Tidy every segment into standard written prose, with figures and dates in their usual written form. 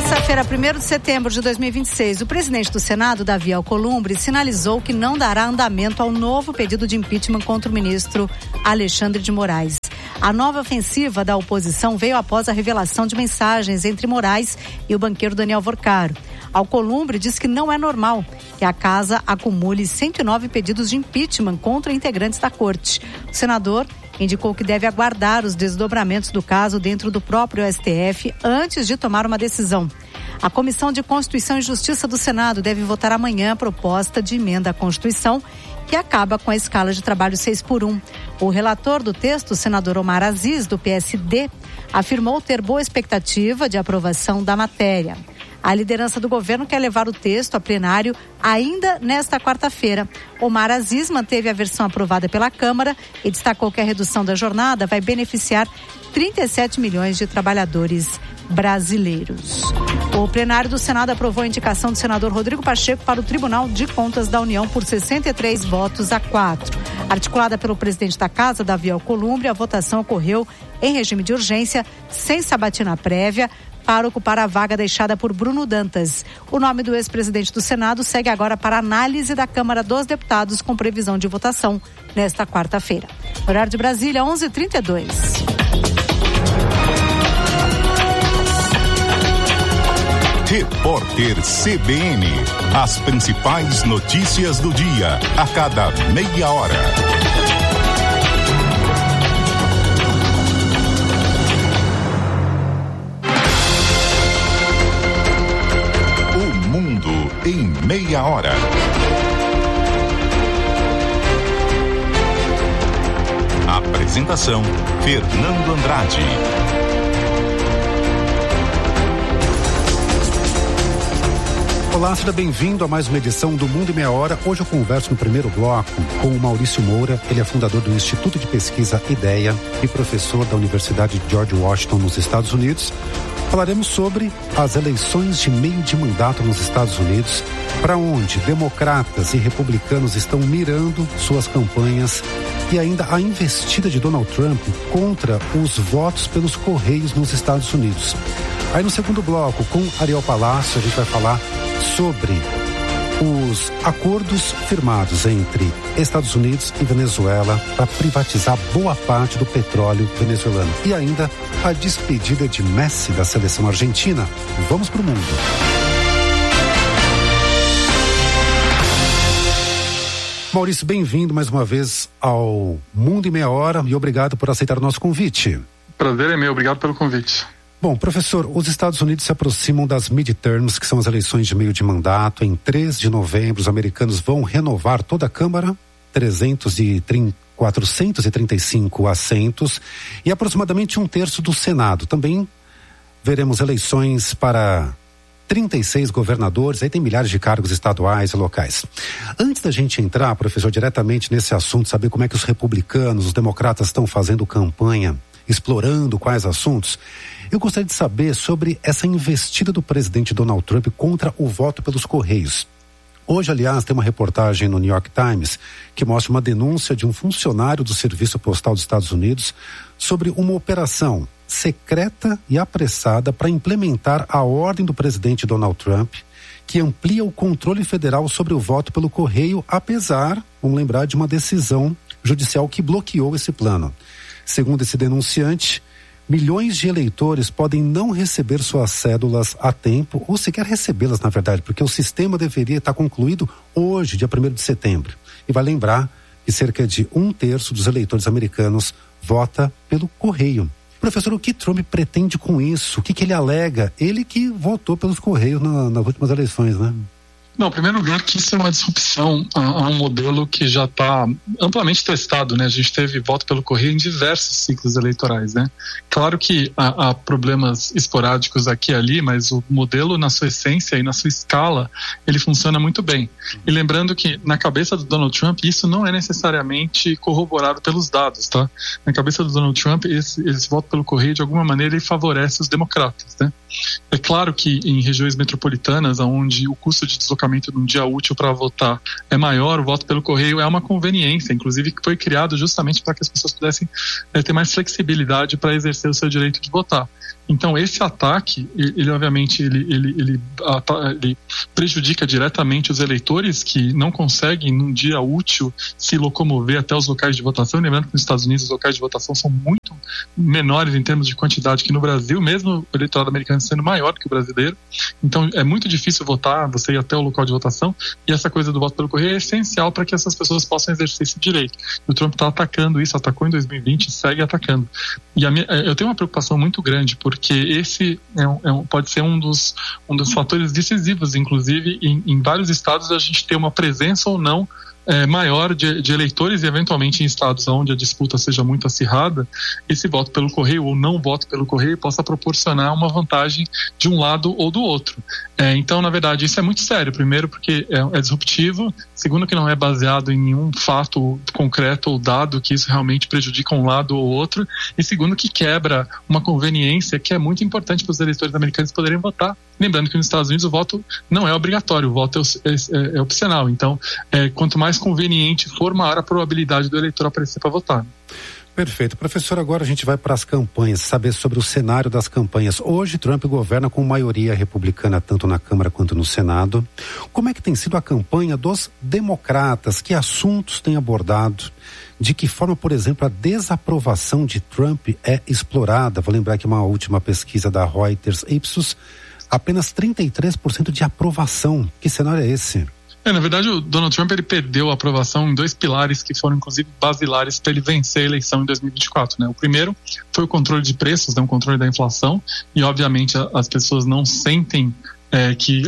terça-feira, 1º de setembro de 2026, o presidente do Senado, Davi Alcolumbre, sinalizou que não dará andamento ao novo pedido de impeachment contra o ministro Alexandre de Moraes. A nova ofensiva da oposição veio após a revelação de mensagens entre Moraes e o banqueiro Daniel Vorcaro. Alcolumbre diz que não é normal que a casa acumule 109 pedidos de impeachment contra integrantes da corte. O senador indicou que deve aguardar os desdobramentos do caso dentro do próprio STF antes de tomar uma decisão. A Comissão de Constituição e Justiça do Senado deve votar amanhã a proposta de emenda à Constituição que acaba com a escala de trabalho 6x1. O relator do texto, o senador Omar Aziz, do PSD, afirmou ter boa expectativa de aprovação da matéria. A liderança do governo quer levar o texto a plenário ainda nesta quarta-feira. Omar Aziz manteve a versão aprovada pela Câmara e destacou que a redução da jornada vai beneficiar 37 milhões de trabalhadores brasileiros. O plenário do Senado aprovou a indicação do senador Rodrigo Pacheco para o Tribunal de Contas da União por 63 votos a 4. Articulada pelo presidente da Casa, Davi Alcolumbre, a votação ocorreu em regime de urgência, sem sabatina prévia, para ocupar a vaga deixada por Bruno Dantas. O nome do ex-presidente do Senado segue agora para análise da Câmara dos Deputados, com previsão de votação nesta quarta-feira. Horário de Brasília, 11h32. Repórter CBN. As principais notícias do dia, a cada meia hora. O mundo em meia hora. Apresentação: Fernando Andrade. Olá, seja bem-vindo a mais uma edição do Mundo em Meia Hora. Hoje eu converso no primeiro bloco com o Maurício Moura. Ele é fundador do Instituto de Pesquisa IDEA e professor da Universidade de George Washington, nos Estados Unidos. Falaremos sobre as eleições de meio de mandato nos Estados Unidos, para onde democratas e republicanos estão mirando suas campanhas, e ainda a investida de Donald Trump contra os votos pelos Correios nos Estados Unidos. Aí no segundo bloco, com Ariel Palácio, a gente vai falar sobre os acordos firmados entre Estados Unidos e Venezuela para privatizar boa parte do petróleo venezuelano. E ainda a despedida de Messi da seleção argentina. Vamos pro mundo. Maurício, bem-vindo mais uma vez ao Mundo em Meia Hora e obrigado por aceitar o nosso convite. Prazer é meu, obrigado pelo convite. Bom, professor, os Estados Unidos se aproximam das midterms, que são as eleições de meio de mandato. Em 3 de novembro, os americanos vão renovar toda a Câmara, 435 assentos, e aproximadamente 1/3 do Senado. Também veremos eleições para 36 governadores, aí tem milhares de cargos estaduais e locais. Antes da gente entrar, professor, diretamente nesse assunto, saber como é que os republicanos, os democratas estão fazendo campanha, explorando quais assuntos, eu gostaria de saber sobre essa investida do presidente Donald Trump contra o voto pelos Correios. Hoje, aliás, tem uma reportagem no New York Times que mostra uma denúncia de um funcionário do Serviço Postal dos Estados Unidos sobre uma operação secreta e apressada para implementar a ordem do presidente Donald Trump, que amplia o controle federal sobre o voto pelo correio, apesar, vamos lembrar, de uma decisão judicial que bloqueou esse plano. Segundo esse denunciante, milhões de eleitores podem não receber suas cédulas a tempo, ou sequer recebê-las, na verdade, porque o sistema deveria estar concluído hoje, dia 1º de setembro. E vai lembrar que cerca de 1/3 dos eleitores americanos vota pelo correio. Professor, o que Trump pretende com isso? O que ele alega? Ele que votou pelos Correios nas últimas eleições, né? Não, em primeiro lugar, que isso é uma disrupção a um modelo que já está amplamente testado, né? A gente teve voto pelo correio em diversos ciclos eleitorais, né? Claro que há problemas esporádicos aqui e ali, mas o modelo, na sua essência e na sua escala, ele funciona muito bem. E lembrando que, na cabeça do Donald Trump, isso não é necessariamente corroborado pelos dados, tá? Na cabeça do Donald Trump, esse voto pelo correio, de alguma maneira, ele favorece os democratas, né? É claro que em regiões metropolitanas, onde o custo de deslocamento de um dia útil para votar é maior, o voto pelo correio é uma conveniência, inclusive que foi criado justamente para que as pessoas pudessem ter mais flexibilidade para exercer o seu direito de votar. Então esse ataque, ele obviamente ele prejudica diretamente os eleitores que não conseguem num dia útil se locomover até os locais de votação. Lembrando que nos Estados Unidos os locais de votação são muito menores em termos de quantidade que no Brasil, mesmo o eleitorado americano sendo maior que o brasileiro. Então é muito difícil votar, você ir até o local de votação, e essa coisa do voto pelo correio é essencial para que essas pessoas possam exercer esse direito. O Trump está atacando isso, atacou em 2020 e segue atacando. E eu tenho uma preocupação muito grande, porque esse pode ser um dos fatores decisivos, inclusive em vários estados, a gente ter uma presença ou não maior de eleitores, e eventualmente em estados onde a disputa seja muito acirrada, esse voto pelo correio ou não voto pelo correio possa proporcionar uma vantagem de um lado ou do outro. Então, na verdade, isso é muito sério. Primeiro, porque é disruptivo. Segundo, que não é baseado em nenhum fato concreto ou dado que isso realmente prejudica um lado ou outro. E segundo, que quebra uma conveniência que é muito importante para os eleitores americanos poderem votar. Lembrando que nos Estados Unidos o voto não é obrigatório, o voto é opcional. Então, quanto mais conveniente for, maior a probabilidade do eleitor aparecer para votar. Perfeito. Professor, agora a gente vai para as campanhas, saber sobre o cenário das campanhas. Hoje, Trump governa com maioria republicana, tanto na Câmara quanto no Senado. Como é que tem sido a campanha dos democratas? Que assuntos tem abordado? De que forma, por exemplo, a desaprovação de Trump é explorada? Vou lembrar que uma última pesquisa da Reuters Ipsos, apenas 33% de aprovação. Que cenário é esse? Na verdade, o Donald Trump ele perdeu a aprovação em dois pilares que foram, inclusive, basilares para ele vencer a eleição em 2024. Né? O primeiro foi o controle de preços, o controle da inflação, e, obviamente, as pessoas não sentem que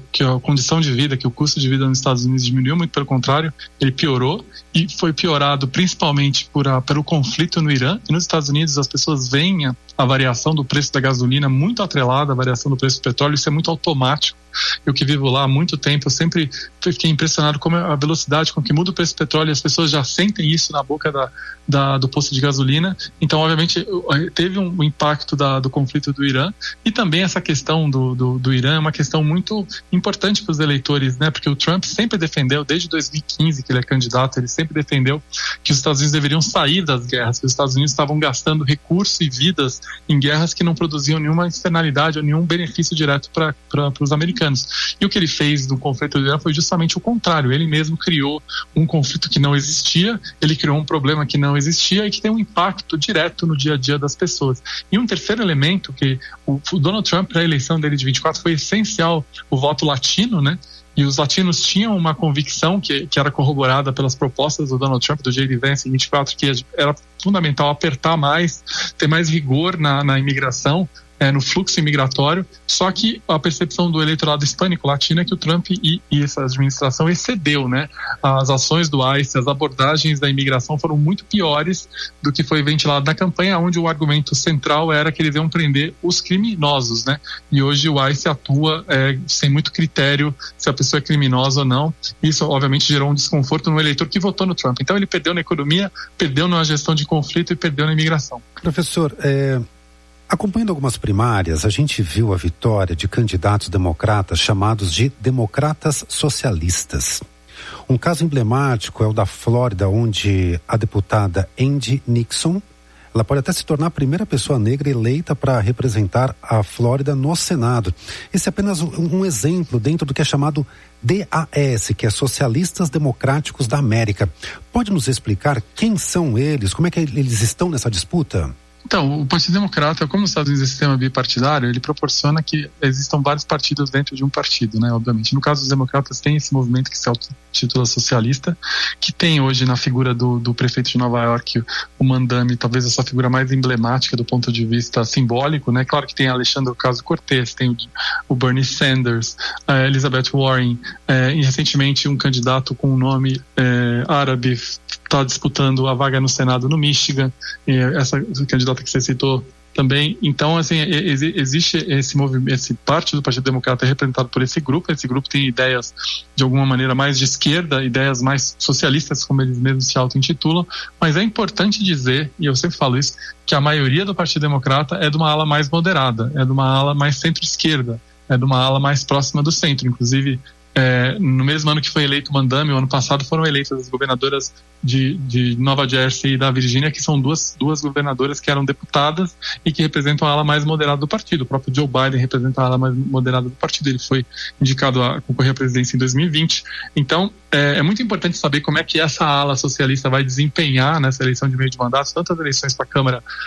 a condição de vida, que o custo de vida nos Estados Unidos diminuiu, muito pelo contrário, ele piorou, e foi piorado principalmente pelo conflito no Irã. E nos Estados Unidos as pessoas veem a variação do preço da gasolina muito atrelada à variação do preço do petróleo. Isso é muito automático. Eu que vivo lá há muito tempo, eu sempre fiquei impressionado com a velocidade com que muda o preço do petróleo, e as pessoas já sentem isso na boca do posto de gasolina. Então, obviamente, teve um impacto do conflito do Irã, e também essa questão do Irã é uma questão muito importante para os eleitores, né? Porque o Trump sempre defendeu, desde 2015 que ele é candidato, ele sempre defendeu que os Estados Unidos deveriam sair das guerras, que os Estados Unidos estavam gastando recursos e vidas em guerras que não produziam nenhuma externalidade ou nenhum benefício direto para os americanos. E o que ele fez no conflito do Irã foi justamente o contrário. Ele mesmo criou um conflito que não existia, ele criou um problema que não existia e que tem um impacto direto no dia a dia das pessoas. E um terceiro elemento, que o Donald Trump, para a eleição dele de 24, foi essencial, o voto latino, né? E os latinos tinham uma convicção que era corroborada pelas propostas do Donald Trump, do J.D. Vance em 24, que era fundamental apertar mais, ter mais rigor na imigração, no fluxo imigratório. Só que a percepção do eleitorado hispânico latino é que o Trump e essa administração excedeu, né? As ações do ICE, as abordagens da imigração foram muito piores do que foi ventilado na campanha, onde o argumento central era que eles iam prender os criminosos, né? E hoje o ICE atua sem muito critério se a pessoa é criminosa ou não. Isso, obviamente, gerou um desconforto no eleitor que votou no Trump. Então ele perdeu na economia, perdeu na gestão de conflito e perdeu na imigração. Professor, acompanhando algumas primárias, a gente viu a vitória de candidatos democratas chamados de democratas socialistas. Um caso emblemático é o da Flórida, onde a deputada Andy Nixon, ela pode até se tornar a primeira pessoa negra eleita para representar a Flórida no Senado. Esse é apenas um exemplo dentro do que é chamado DAS, que é Socialistas Democráticos da América. Pode nos explicar quem são eles, como é que eles estão nessa disputa? Então, o Partido Democrata, como nos Estados Unidos é sistema bipartidário, ele proporciona que existam vários partidos dentro de um partido, né, obviamente. No caso dos democratas, tem esse movimento que se autotitula socialista, que tem hoje na figura do prefeito de Nova York, o Mandami, talvez essa figura mais emblemática do ponto de vista simbólico, né. Claro que tem a Alexandre Ocasio-Cortez, tem o Bernie Sanders, a Elizabeth Warren, e recentemente um candidato com um nome árabe está disputando a vaga no Senado no Michigan, essa candidata que você citou também. Então, assim, existe esse movimento, esse parte do Partido Democrata é representado por esse grupo tem ideias de alguma maneira mais de esquerda, ideias mais socialistas, como eles mesmos se auto-intitulam, mas é importante dizer, e eu sempre falo isso, que a maioria do Partido Democrata é de uma ala mais moderada, é de uma ala mais centro-esquerda, é de uma ala mais próxima do centro. Inclusive, no mesmo ano que foi eleito Mandami, o ano passado foram eleitas as governadoras de Nova Jersey e da Virgínia, que são duas governadoras que eram deputadas e que representam a ala mais moderada do partido. O próprio Joe Biden representa a ala mais moderada do partido. Ele foi indicado a concorrer à presidência em 2020. Então, é muito importante saber como é que essa ala socialista vai desempenhar nessa eleição de meio de mandato, tanto as eleições para a Câmara